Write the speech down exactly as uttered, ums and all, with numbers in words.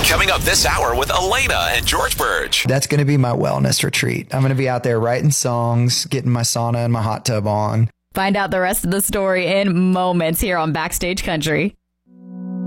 Coming up this hour with Elena and George Burge. That's going to be my wellness retreat. I'm going to be out there writing songs, getting my sauna and my hot tub on. Find out the rest of the story in moments here on Backstage Country.